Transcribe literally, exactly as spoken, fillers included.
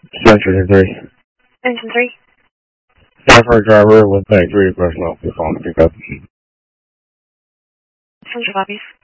Century three. Engine three. Stafford driver with bank three request office on pickup. Central copies.